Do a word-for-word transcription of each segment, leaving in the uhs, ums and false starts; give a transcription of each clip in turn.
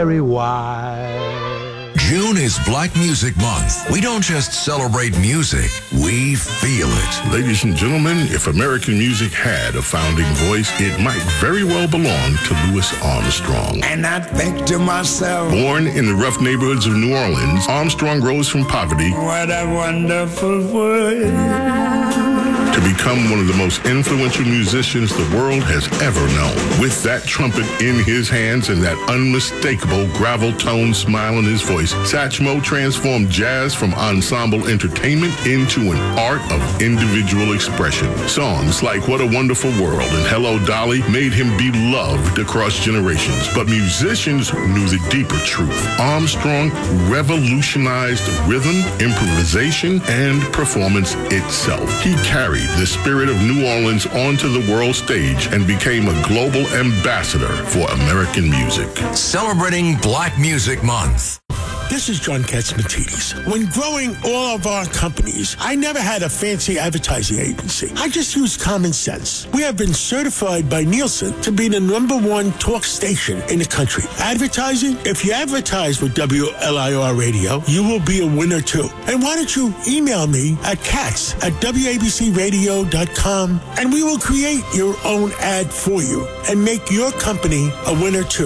very wide. June is Black Music Month. We don't just celebrate music, we feel it. Ladies and gentlemen, if American music had a founding voice, it might very well belong to Louis Armstrong. And I think to myself, born in the rough neighborhoods of New Orleans, Armstrong rose from poverty. What a wonderful world. To become one of the most influential musicians the world has ever known. With that trumpet in his hands and that unmistakable gravel tone smile in his voice, Satchmo transformed jazz from ensemble entertainment into an art of individual expression. Songs like What a Wonderful World and Hello Dolly made him beloved across generations. But musicians knew the deeper truth. Armstrong revolutionized rhythm, improvisation, and performance itself. He carried the spirit of New Orleans onto the world stage and became a global ambassador for American music. Celebrating Black Music Month. This is John Katzmatidis. When growing all of our companies, I never had a fancy advertising agency. I just used common sense. We have been certified by Nielsen to be the number one talk station in the country. Advertising? If you advertise with W L I R Radio, you will be a winner too. And why don't you email me at katz at W A B C radio dot com and we will create your own ad for you and make your company a winner too.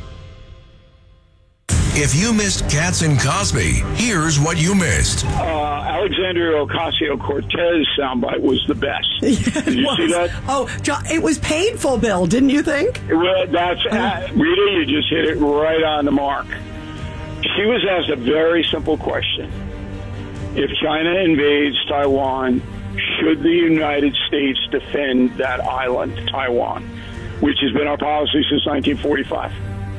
If you missed Katz and Cosby, here's what you missed. Uh, Alexandria Ocasio-Cortez soundbite was the best. Yeah, Did you was. see that? Oh, John, it was painful, Bill, didn't you think? Well, that's uh, Rita, you just hit it right on the mark. She was asked a very simple question. If China invades Taiwan, should the United States defend that island, Taiwan, which has been our policy since nineteen forty-five?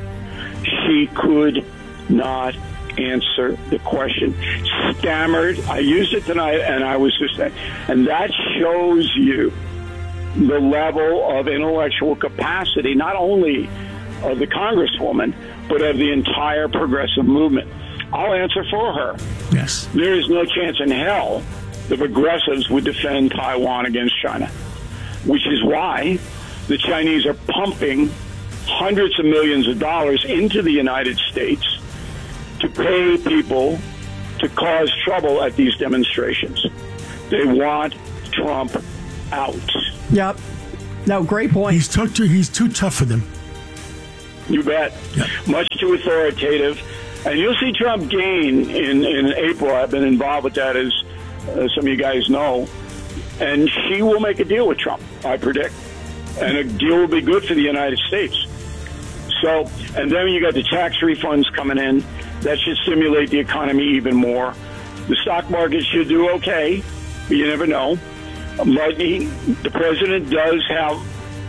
She could not answer the question. Stammered. I used it tonight, and I was just saying, and that shows you the level of intellectual capacity, not only of the Congresswoman, but of the entire progressive movement. I'll answer for her. Yes. There is no chance in hell the progressives would defend Taiwan against China, which is why the Chinese are pumping hundreds of millions of dollars into the United States to pay people to cause trouble at these demonstrations. They want Trump out. Yep. No, great point. He's too, too, he's too tough for them. You bet. Yep. Much too authoritative. And you'll see Trump gain in, in April. I've been involved with that, as uh, some of you guys know. And she will make a deal with Trump, I predict. And a deal will be good for the United States. So, and then you got the tax refunds coming in. That should stimulate the economy even more. The stock market should do okay, but you never know. But he, the president does have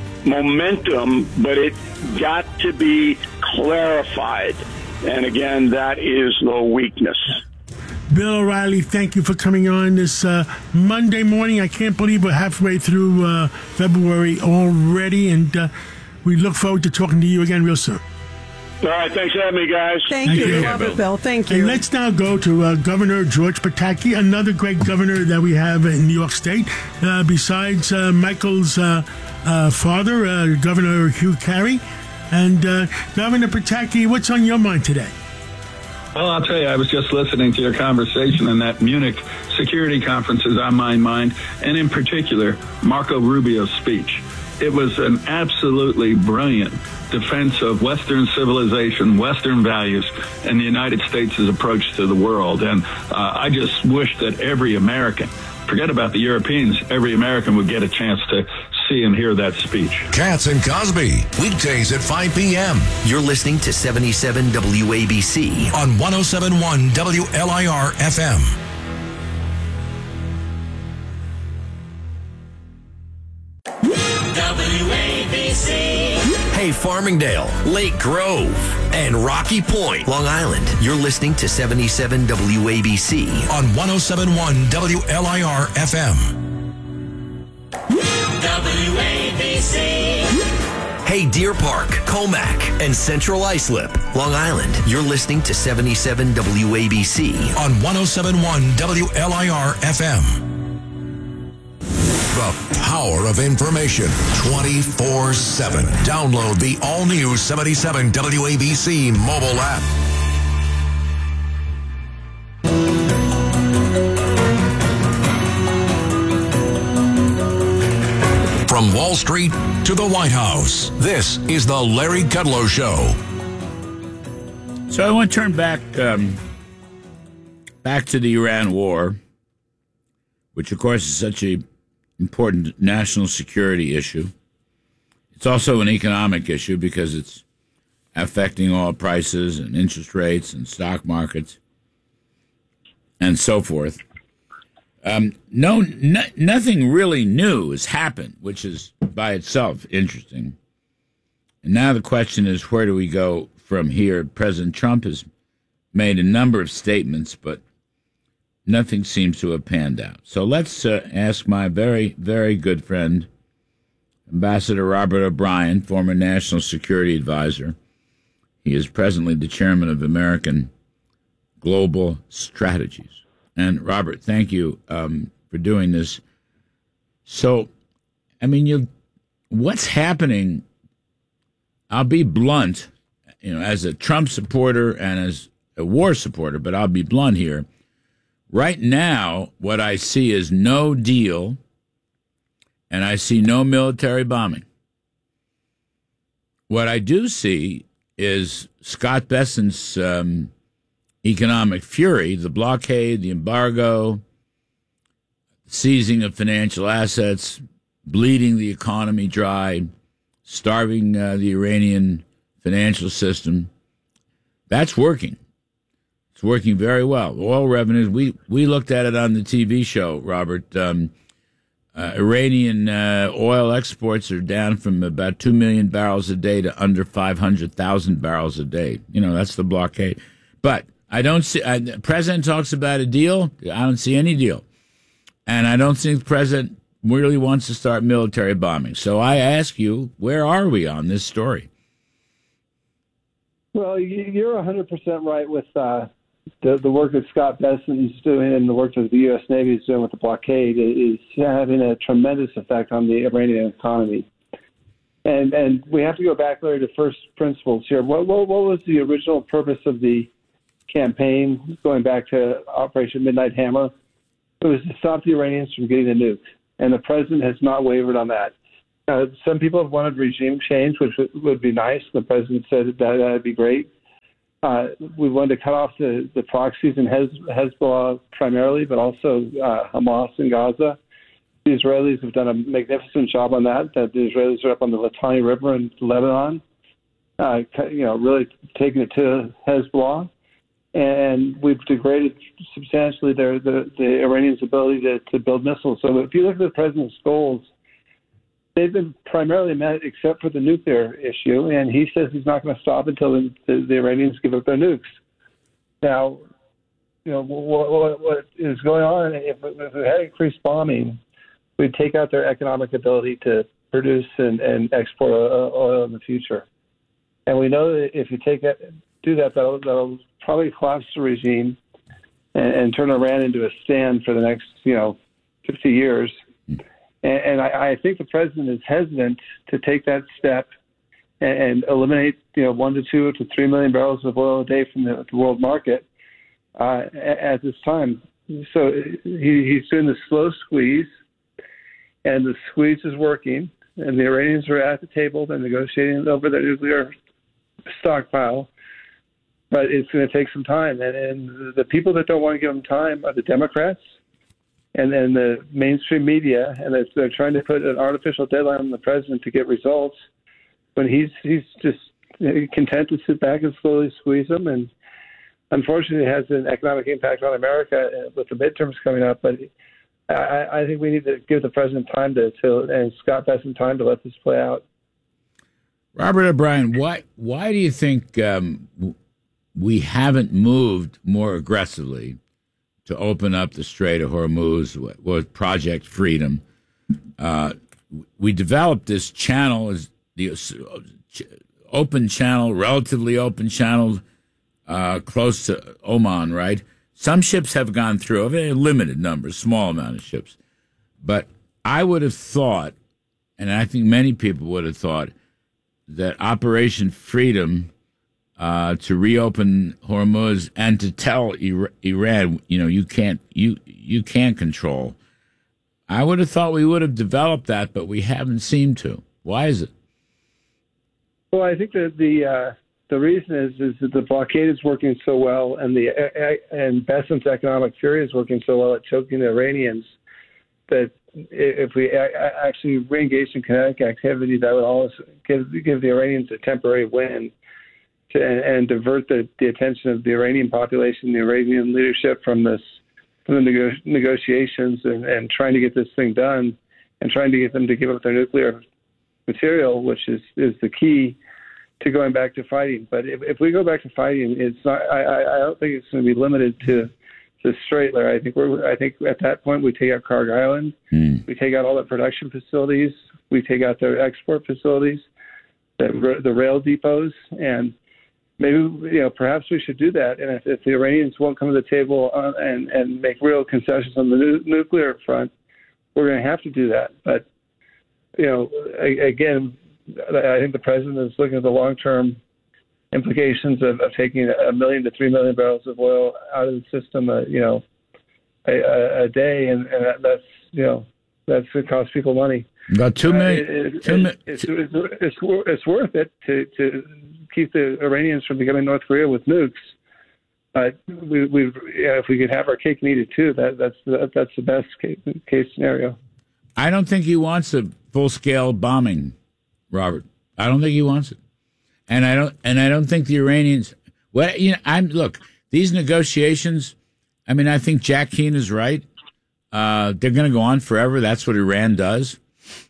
momentum, but it got to be clarified. And again, that is the weakness. Bill O'Reilly, thank you for coming on this uh, Monday morning. I can't believe we're halfway through uh, February already, and uh, we look forward to talking to you again real soon. All right, thanks for having me, guys. Thank, Thank you. you. Love it, Bill. Thank you. And let's now go to uh, Governor George Pataki, another great governor that we have in New York State. Uh, besides uh, Michael's uh, uh, father, uh, Governor Hugh Carey. And uh, Governor Pataki, what's on your mind today? Well, I'll tell you, I was just listening to your conversation, and that Munich security conference is on my mind, and in particular, Marco Rubio's speech. It was an absolutely brilliant defense of Western civilization, Western values, and the United States' approach to the world. And uh, I just wish that every American, forget about the Europeans, every American would get a chance to see and hear that speech. Katz and Cosby, weekdays at five p.m. You're listening to seventy-seven W A B C on one oh seven point one W L I R F M. W A B C. Hey, Farmingdale, Lake Grove, and Rocky Point, Long Island. You're listening to seventy-seven W A B C on one oh seven point one W L I R F M. W A B C. Hey, Deer Park, Comac, and Central Islip, Long Island. You're listening to seventy-seven W A B C on one oh seven point one W L I R F M. The power of information twenty-four seven. Download the all-new seventy-seven W A B C mobile app. From Wall Street to the White House, this is the Larry Kudlow Show. So I want to turn back um, back to the Iran war, which, of course, is such an important national security issue. It's also an economic issue because it's affecting oil prices and interest rates and stock markets and so forth. Um, no, no, nothing really new has happened, which is by itself interesting. And now the question is, where do we go from here? President Trump has made a number of statements, but nothing seems to have panned out. So let's uh, ask my very, very good friend, Ambassador Robert O'Brien, former National Security Advisor. He is presently the chairman of American Global Strategies. And Robert, thank you um, for doing this. So, I mean, you, what's happening? I'll be blunt, you know, as a Trump supporter and as a war supporter, but I'll be blunt here. Right now, what I see is no deal, and I see no military bombing. What I do see is Scott Bessent's um, economic fury, the blockade, the embargo, seizing of financial assets, bleeding the economy dry, starving uh, the Iranian financial system. That's working. It's working very well. Oil revenues, we, we looked at it on the T V show, Robert. Um, uh, Iranian uh, oil exports are down from about two million barrels a day to under five hundred thousand barrels a day. You know, that's the blockade. But I don't see, I, the president talks about a deal. I don't see any deal. And I don't think the president really wants to start military bombing. So I ask you, where are we on this story? Well, you're one hundred percent right with uh, the, the work that Scott Bessent is doing and the work that the U S Navy is doing with the blockade is having a tremendous effect on the Iranian economy. And and we have to go back, Larry, to first principles here. What, what, what was the original purpose of the campaign going back to Operation Midnight Hammer? It was to stop the Iranians from getting a nuke. And the president has not wavered on that. Uh, some people have wanted regime change, which would, would be nice. The president said that that would be great. Uh, we wanted to cut off the, the proxies in Hez, Hezbollah primarily, but also uh, Hamas in Gaza. The Israelis have done a magnificent job on that. That the Israelis are up on the Litani River in Lebanon, uh, you know, really taking it to Hezbollah. And we've degraded substantially their, the, the Iranians' ability to, to build missiles. So if you look at the president's goals, they've been primarily met except for the nuclear issue, and he says he's not going to stop until the, the, the Iranians give up their nukes. Now, you know, what, what, what is going on, if, if we had increased bombing, we'd take out their economic ability to produce and, and export oil in the future. And we know that if you take that, do that, that'll, that'll probably collapse the regime and, and turn Iran into a stand for the next, you know, fifty years. And, and I, I think the president is hesitant to take that step and, and eliminate, you know, one to two to three million barrels of oil a day from the, the world market uh, at this time. So he, he's doing the slow squeeze, and the squeeze is working. And the Iranians are at the table. They're negotiating over their nuclear stockpile. But it's going to take some time. And, and the people that don't want to give them time are the Democrats and then the mainstream media. And they're trying to put an artificial deadline on the president to get results when he's he's just content to sit back and slowly squeeze them. And unfortunately, it has an economic impact on America with the midterms coming up. But I, I think we need to give the president time to, to and Scott Bessent time to let this play out. Robert O'Brien, why why do you think um, we haven't moved more aggressively to open up the Strait of Hormuz with Project Freedom? Uh, we developed this channel as the open channel, relatively open channel, uh, close to Oman, right? Some ships have gone through, a very limited number, small amount of ships. But I would have thought, and I think many people would have thought, that Operation Freedom uh, to reopen Hormuz and to tell Iran, you know, you can't you you can't control. I would have thought we would have developed that, but we haven't seemed to. Why is it? Well, I think that the uh, the reason is is that the blockade is working so well, and the uh, and Bessent's economic fury is working so well at choking the Iranians that if we actually re-engage in kinetic activity, that would always give give the Iranians a temporary win to, and, and divert the, the attention of the Iranian population, the Iranian leadership from this from the nego- negotiations and, and trying to get this thing done and trying to get them to give up their nuclear material, which is, is the key to going back to fighting. But if, if we go back to fighting, it's not. I, I don't think it's going to be limited to to Straitler. I think we're. I think at that point we take out Carg Island, mm. we take out all the production facilities, we take out their export facilities, the the rail depots, and maybe you know perhaps we should do that. And if, if the Iranians won't come to the table uh, and and make real concessions on the nu- nuclear front, we're going to have to do that. But you know, again, I think the president is looking at the long-term implications of, of taking a million to three million barrels of oil out of the system, uh, you know, a, a day, and, and that's you know that's going to cost people money. About two million. Uh, it, it, two it, it's, it's, it's, it's worth it to, to keep the Iranians from becoming North Korea with nukes. But we, we, yeah, if we could have our cake and eat it too, that that's that, that's the best case, case scenario. I don't think he wants a full-scale bombing, Robert. I don't think he wants it, and I don't. And I don't think the Iranians. Well, you know, I'm look. These negotiations. I mean, I think Jack Keane is right. Uh, they're going to go on forever. That's what Iran does.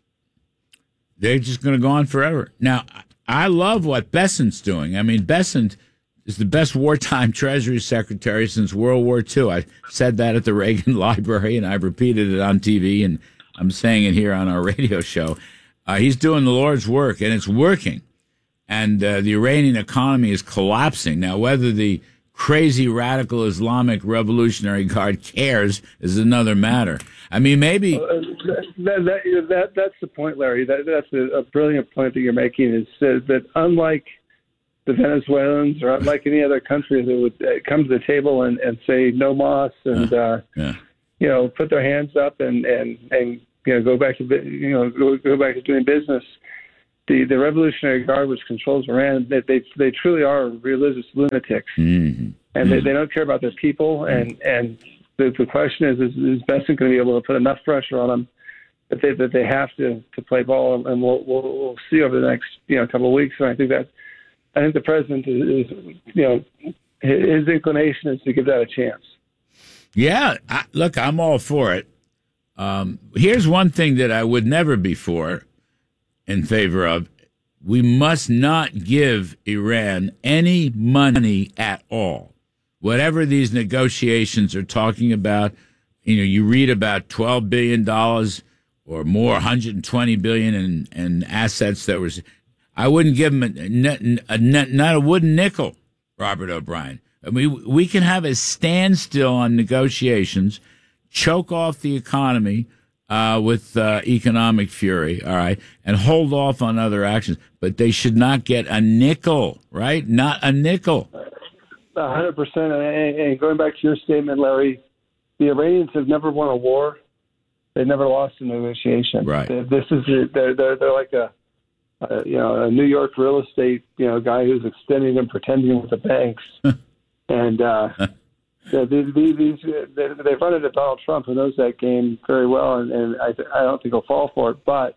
They're just going to go on forever. Now, I love what Bessent's doing. I mean, Bessent is the best wartime Treasury Secretary since World War Two. I said that at the Reagan Library, and I've repeated it on T V, and I'm saying it here on our radio show. Uh, he's doing the Lord's work, and it's working. And uh, the Iranian economy is collapsing. Now, whether the crazy radical Islamic Revolutionary Guard cares is another matter. I mean, maybe... Uh, that, that, that, that's the point, Larry. That, that's a, a brilliant point that you're making, is uh, that unlike the Venezuelans or unlike any other country that would uh, come to the table and, and say no mas and, uh, yeah. you know, put their hands up and, and, and you know, go back to, you know, go, go back to doing business. The, the Revolutionary Guard, which controls Iran, they they, they truly are religious lunatics, mm-hmm. and they, they don't care about their people. And and the, the question is, is, is Bessent going to be able to put enough pressure on them that they that they have to, to play ball? And we'll, we'll we'll see over the next you know couple of weeks. And I think that I think the president is, is you know his inclination is to give that a chance. Yeah, I, look, I'm all for it. Um, here's one thing that I would never be for. In favor of, we must not give Iran any money at all. Whatever these negotiations are talking about, you know, you read about twelve billion dollars or more, one hundred twenty billion dollars in, in assets that was, I wouldn't give them a, a, a, not a wooden nickel, Robert O'Brien. I mean, we can have a standstill on negotiations, choke off the economy, Uh, with uh, economic fury, all right, and hold off on other actions. But they should not get a nickel, right? Not a nickel. A hundred percent. And going back to your statement, Larry, the Iranians have never won a war. They've never lost a negotiation. Right. This is they're they're they're like a, a you know a New York real estate you know guy who's extending and pretending with the banks, and. uh Yeah, these, these, they've run into Donald Trump, who knows that game very well, and, and I, I don't think he'll fall for it. But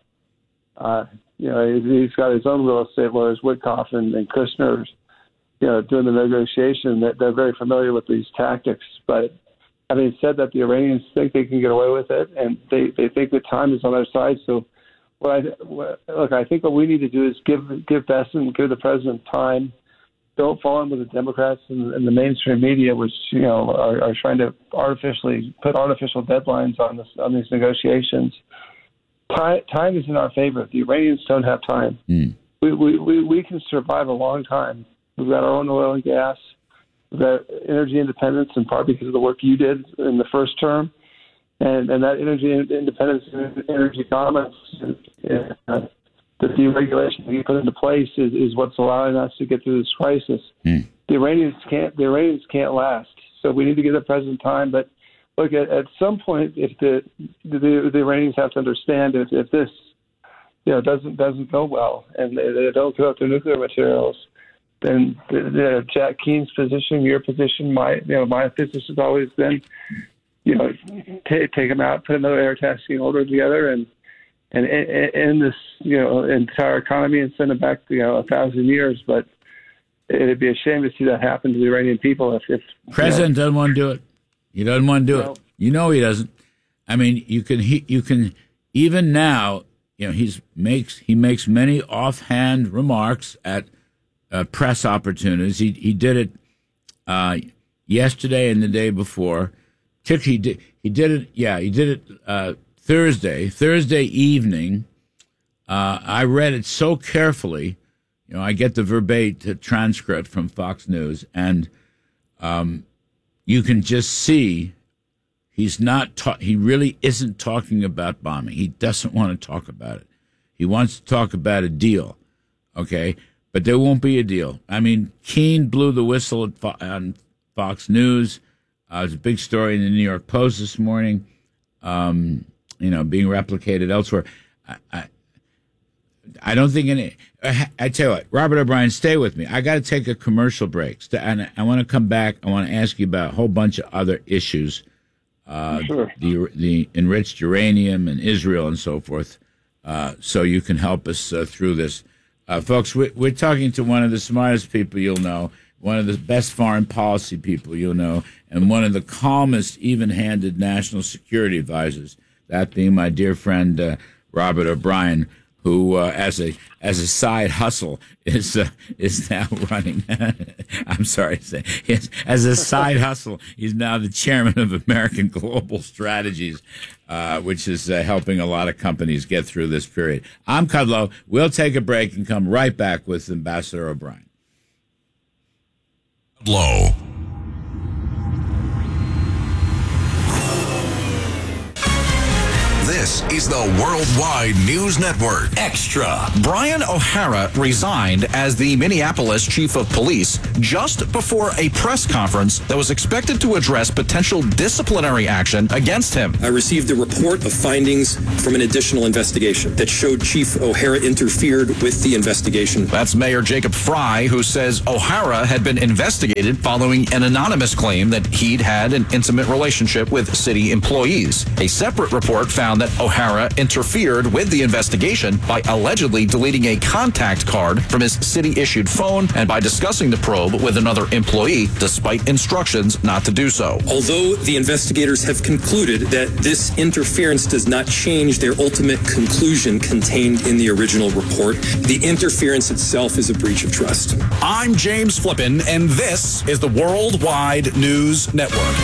uh, you know, he's got his own real estate lawyers, Witkoff and, and Kushner, you know, doing the negotiation. That they're very familiar with these tactics. But having said that, the Iranians think they can get away with it, and they, they think the time is on their side. So, what I what, look, I think what we need to do is give give Bessent, give the president time. Don't fall in with the Democrats and, and the mainstream media, which you know are, are trying to artificially put artificial deadlines on this on these negotiations. Time, time is in our favor. The Iranians don't have time. Mm. We, we, we we can survive a long time. We've got our own oil and gas. We've got energy independence, in part because of the work you did in the first term. And, and that energy independence and energy dominance, uh, the deregulation we put into place is, is what's allowing us to get through this crisis. Mm. The Iranians can't. The Iranians can't last. So we need to give the president time. But look, at, at some point, if the, the the Iranians have to understand if, if this, you know, doesn't doesn't go well and they, they don't give up their nuclear materials, then the, the Jack Keene's position, your position, my you know my position has always been, you know, t- take them out, put another air tasking order together, and and end this you know entire economy and send it back you know a thousand years. But it'd be a shame to see that happen to the Iranian people. If, if President you know, doesn't want to do it, he doesn't want to do no. it. You know he doesn't. I mean, you can he, you can even now. You know he's makes he makes many offhand remarks at uh, press opportunities. He he did it uh, yesterday and the day before. He did he did it. Yeah, he did it uh, Thursday. Thursday evening. Uh, I read it so carefully. You know, I get the verbatim transcript from Fox News, and um, you can just see he's not. Ta- he really isn't talking about bombing. He doesn't want to talk about it. He wants to talk about a deal, okay? But there won't be a deal. I mean, Keene blew the whistle at Fo- on Fox News. Uh, there's a big story in the New York Post this morning. Um, you know, being replicated elsewhere. I, I, I don't think any. I, I tell you what, Robert O'Brien, stay with me. I got to take a commercial break, and I want to come back. I want to ask you about a whole bunch of other issues, uh, sure. the the enriched uranium and Israel and so forth. Uh, so you can help us uh, through this, uh, folks. We're, we're talking to one of the smartest people you'll know, one of the best foreign policy people you'll know, and one of the calmest, even-handed national security advisors. That being my dear friend uh, Robert O'Brien, who, uh, as a as a side hustle, is uh, is now running. I'm sorry to say, yes, as a side hustle, he's now the chairman of American Global Strategies, uh, which is uh, helping a lot of companies get through this period. I'm Kudlow. We'll take a break and come right back with Ambassador O'Brien. Low. This is the Worldwide News Network. Extra. Brian O'Hara resigned as the Minneapolis chief of police just before a press conference that was expected to address potential disciplinary action against him. I received a report of findings from an additional investigation that showed Chief O'Hara interfered with the investigation. That's Mayor Jacob Fry, who says O'Hara had been investigated following an anonymous claim that he'd had an intimate relationship with city employees. A separate report found that O'Hara interfered with the investigation by allegedly deleting a contact card from his city-issued phone and by discussing the probe with another employee, despite instructions not to do so. Although the investigators have concluded that this interference does not change their ultimate conclusion contained in the original report, the interference itself is a breach of trust. I'm James Flippin, and this is the Worldwide News Network.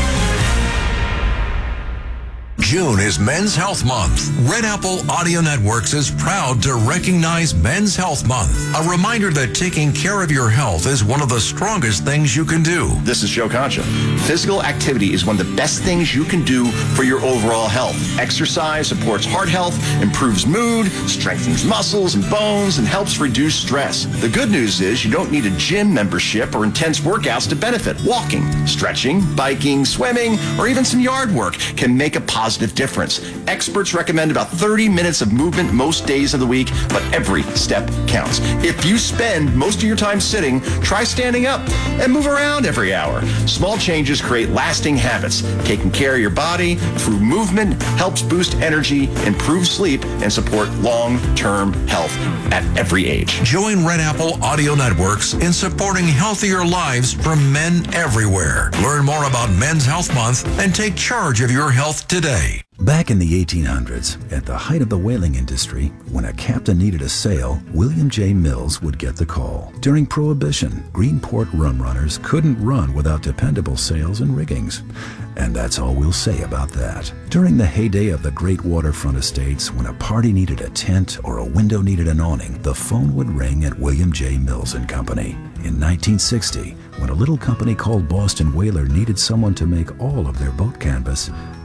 June is Men's Health Month. Red Apple Audio Networks is proud to recognize Men's Health Month. A reminder that taking care of your health is one of the strongest things you can do. This is Joe Concha. Physical activity is one of the best things you can do for your overall health. Exercise supports heart health, improves mood, strengthens muscles and bones, and helps reduce stress. The good news is you don't need a gym membership or intense workouts to benefit. Walking, stretching, biking, swimming, or even some yard work can make a positive difference. Experts recommend about thirty minutes of movement most days of the week, but every step counts. If you spend most of your time sitting, try standing up and move around every hour. Small changes create lasting habits. Taking care of your body through movement helps boost energy, improve sleep, and support long-term health at every age. Join Red Apple Audio Networks in supporting healthier lives for men everywhere. Learn more about Men's Health Month and take charge of your health today. Back in the eighteen hundreds, at the height of the whaling industry, when a captain needed a sail, William J. Mills would get the call. During Prohibition, Greenport rum runners couldn't run without dependable sails and riggings. And that's all we'll say about that. During the heyday of the great waterfront estates, when a party needed a tent or a window needed an awning, the phone would ring at William J. Mills and Company. In nineteen sixty, when a little company called Boston Whaler needed someone to make all of their boat canvas,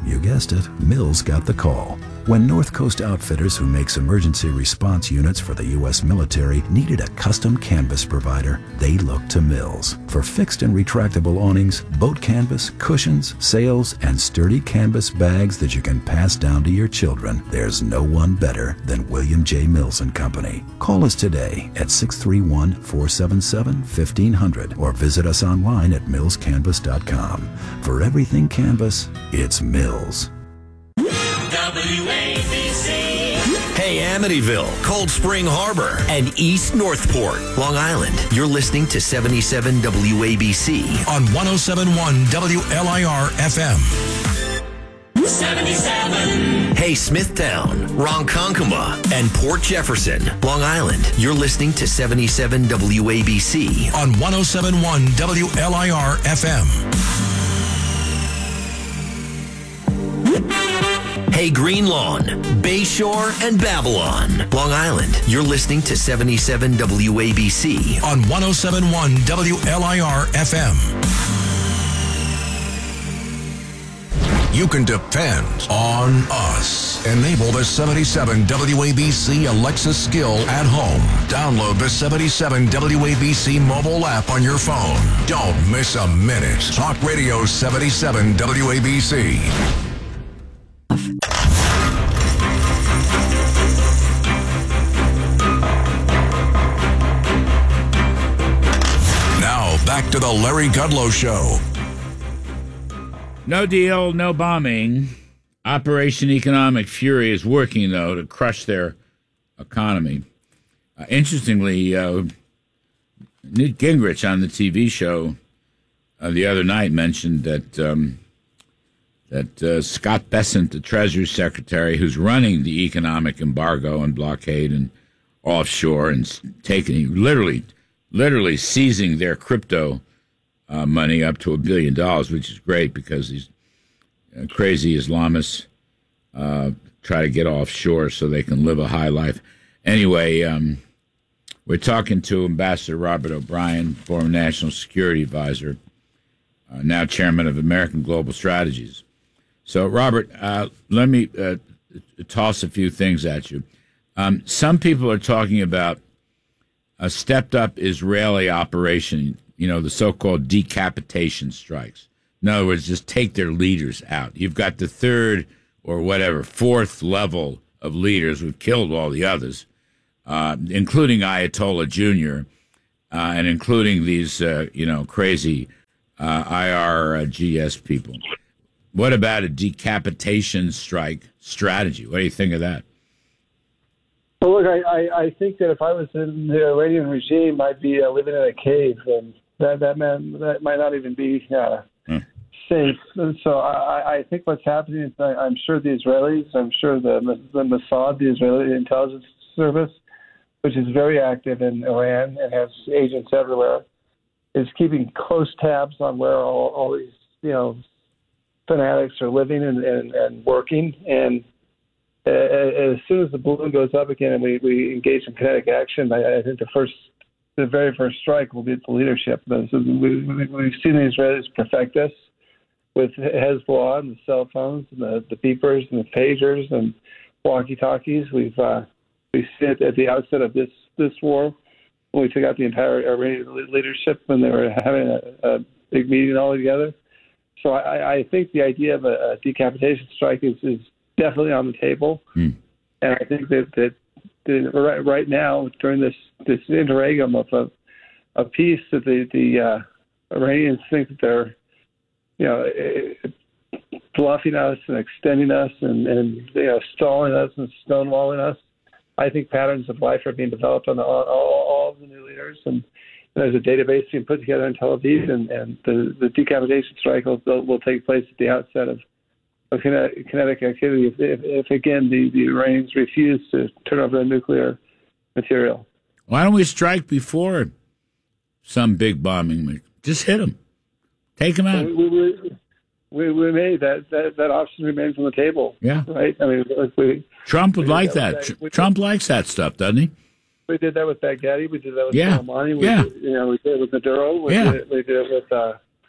You guessed it, Mills got the call. When North Coast Outfitters, who makes emergency response units for the U S military, needed a custom canvas provider, they looked to Mills. For fixed and retractable awnings, boat canvas, cushions, sails, and sturdy canvas bags that you can pass down to your children, there's no one better than William J. Mills and Company. Call us today at six three one, four seven seven, one five zero zero or visit us online at mills canvas dot com. For everything canvas, it's Mills. W A B C. Hey, Amityville, Cold Spring Harbor, and East Northport, Long Island. You're listening to seventy-seven W A B C on one oh seven point one W L I R F M. seventy-seven. Hey, Smithtown, Ronkonkoma, and Port Jefferson, Long Island. You're listening to seventy-seven W A B C on one oh seven point one W L I R F M. Hey, Green Lawn, Bayshore, and Babylon, Long Island. You're listening to seventy-seven W A B C on one oh seven point one W L I R F M. You can depend on us. Enable the seventy-seven W A B C Alexa skill at home. Download the seventy-seven W A B C mobile app on your phone. Don't miss a minute. Talk Radio seventy-seven W A B C. Now, back to the Larry Kudlow Show. No deal, no bombing. Operation Economic Fury is working, though, to crush their economy. Uh, interestingly, uh, Newt Gingrich on the T V show uh, the other night mentioned that um, that uh, Scott Bessent, the Treasury Secretary, who's running the economic embargo and blockade and offshore and taking, literally, literally seizing their crypto uh, money up to a billion dollars, which is great because these uh, crazy Islamists uh, try to get offshore so they can live a high life. Anyway, um, we're talking to Ambassador Robert O'Brien, former National Security Advisor, uh, now Chairman of American Global Strategies. So, Robert, uh, let me uh, toss a few things at you. Um, some people are talking about a stepped-up Israeli operation, you know, the so-called decapitation strikes. In other words, just take their leaders out. You've got the third or whatever, fourth level of leaders who've killed all the others, uh, including Ayatollah Junior, uh, and including these, uh, you know, crazy uh, I R G S people. What about a decapitation strike strategy? What do you think of that? Well, look, I, I, I think that if I was in the Iranian regime, I'd be uh, living in a cave, and that that, man, that might not even be uh, hmm. safe. And so I, I think what's happening is I, I'm sure the Israelis, I'm sure the, the Mossad, the Israeli intelligence service, which is very active in Iran and has agents everywhere, is keeping close tabs on where all, all these, you know, fanatics are living and, and, and working. And uh, as soon as the balloon goes up again and we, we engage in kinetic action, I, I think the first, the very first strike will be at the leadership. So we, we, we've seen the Israelis perfect this with Hezbollah and the cell phones and the, the beepers and the pagers and walkie-talkies. We've uh, we see it at the outset of this, this war when we took out the entire Iranian leadership when they were having a, a big meeting all together. So I, I think the idea of a, a decapitation strike is, is definitely on the table. Mm. And I think that, that, that right, right now, during this, this interregnum of a, a peace, that the, the uh, Iranians think that they're, you know, bluffing us and extending us and, and you know, stalling us and stonewalling us. I think patterns of life are being developed on, the, on all, all of the new leaders, and there's a database being put together in Tel Aviv, and, and the, the decapitation strike will, will take place at the outset of, of kinetic, kinetic activity if, if, if again, the, the Iranians refuse to turn over the nuclear material. Why don't we strike before some big bombing? Just hit them. Take them out. We, we, we, we may. That, that, that option remains on the table. Yeah. Right? I mean, we, Trump would we like that. that. that. Trump likes that stuff, doesn't he? We did that with Baghdadi. We did that with yeah. Soleimani. We yeah. did, you know, we did it with Maduro. We, yeah. did, it, we did it with uh,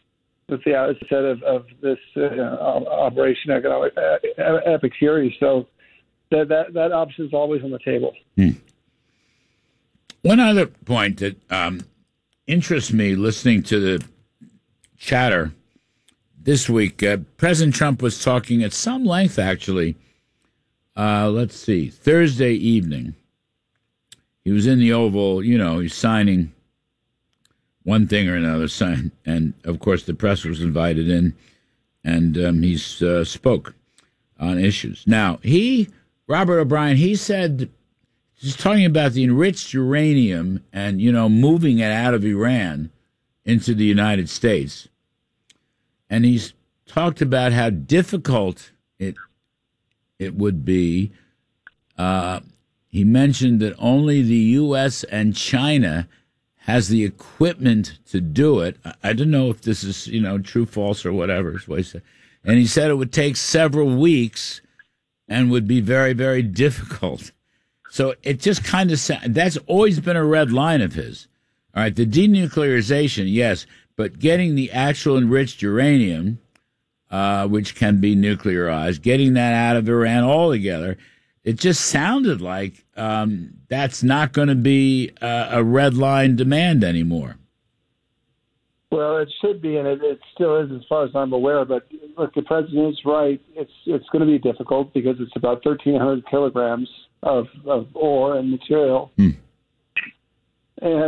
with the outset of, of this uh, Operation Economic uh, Epic Fury. So that that that option is always on the table. Hmm. One other point that um, interests me listening to the chatter this week, uh, President Trump was talking at some length, actually. Uh, let's see, Thursday evening. He was in the Oval, you know, he's signing one thing or another, sign, and of course the press was invited in, and um, he uh, spoke on issues. Now, he, Robert O'Brien, he said, he's talking about the enriched uranium and, you know, moving it out of Iran into the United States. And he's talked about how difficult it it would be. Uh, he mentioned that only the U S and China has the equipment to do it. I, I don't know if this is, you know, true, false, or whatever. Is what he said. And he said it would take several weeks and would be very, very difficult. So it just kind of, that's always been a red line of his. All right, the denuclearization, yes, but getting the actual enriched uranium, uh, which can be nuclearized, getting that out of Iran altogether, it just sounded like um, that's not going to be a, a red line demand anymore. Well, it should be, and it, it still is as far as I'm aware. But look, the president is right. It's it's going to be difficult because it's about thirteen hundred kilograms of, of ore and material. Hmm. And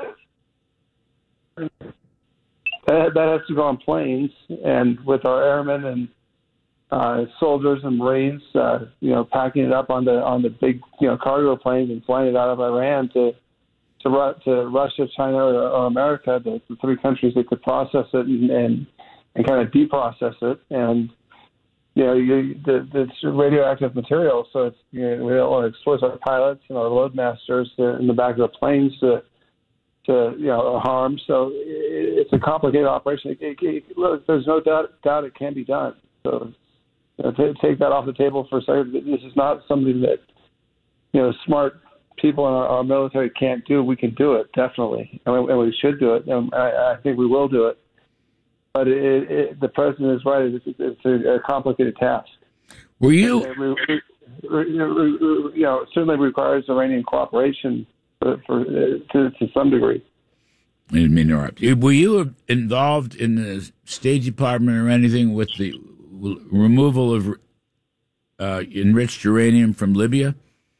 that, that has to go on planes, and with our airmen and uh, soldiers and Marines, uh, you know, packing it up on the on the big, you know, cargo planes and flying it out of Iran to to, Ru- to Russia, China, or, or America, the, the three countries that could process it and and, and kind of deprocess it. And you know, you, the, the it's radioactive material, so it's, you know, we don't want to expose our pilots and our loadmasters to, in the back of the planes to. to, you know, harm. So it's a complicated operation. It, it, it, look, there's no doubt, doubt it can be done. So you know, to take that off the table for a second, this is not something that, you know, smart people in our, our military can't do. We can do it, definitely. And we, and we should do it. And I, I think we will do it. But it, it, the president is right. It's, it's a, a complicated task. Were you? And, and we, we, we, you know, it certainly requires Iranian cooperation For, for, uh, to, to some degree. I didn't mean to interrupt. Were you involved in the State Department or anything with the removal of uh, enriched uranium from Libya?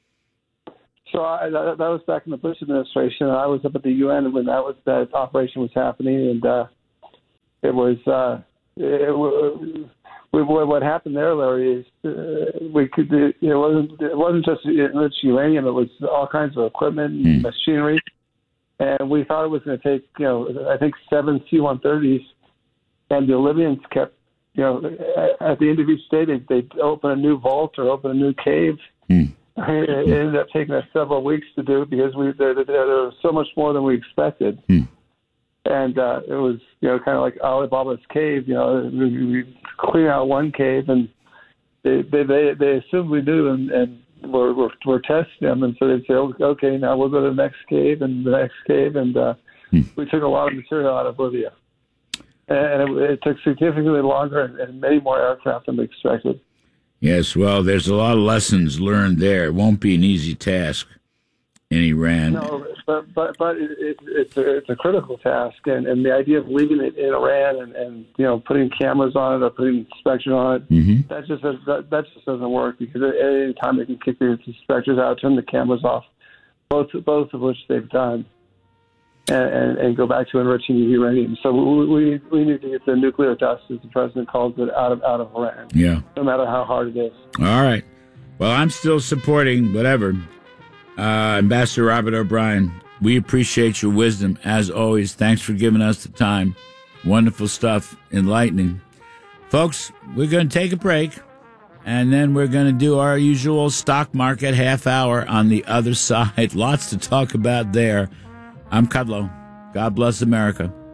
So I, that, that was back in the Bush administration. I was up at the U N when that was that operation was happening, and uh, it was uh, it, it, we, what happened there, Larry, is uh, we could it wasn't it wasn't just enriched uranium; it was all kinds of equipment and mm. machinery, and we thought it was going to take, you know, I think seven C one thirties, and the Libyans kept, you know, at the end of each day they they'd open a new vault or open a new cave. Mm. It ended up taking us several weeks to do because we there, there, there was so much more than we expected. Hmm. And uh, it was, you know, kind of like Alibaba's cave. You know, we, we clean out one cave, and they they they, they assumed we knew, and, and we're, we're we're testing them, and so they'd say, okay, now we'll go to the next cave and the next cave, and uh, hmm. we took a lot of material out of Libya, and it, it took significantly longer and, and many more aircraft than we expected. Yes, well, there's a lot of lessons learned there. It won't be an easy task in Iran. No, but but but it, it, it's a, it's a critical task, and, and the idea of leaving it in Iran and, and you know putting cameras on it or putting inspection on it, mm-hmm. that just that, that just doesn't work, because at any time they can kick the inspectors out, turn the cameras off, both both of which they've done, and, and, and go back to enriching the uranium. So we, we we need to get the nuclear dust, as the president calls it, out of out of Iran. Yeah. No matter how hard it is. All right. Well, I'm still supporting whatever. Uh, Ambassador Robert O'Brien, we appreciate your wisdom, as always. Thanks for giving us the time. Wonderful stuff, enlightening. Folks, we're going to take a break, and then we're going to do our usual stock market half hour on the other side. Lots to talk about there. I'm Kudlow. God bless America.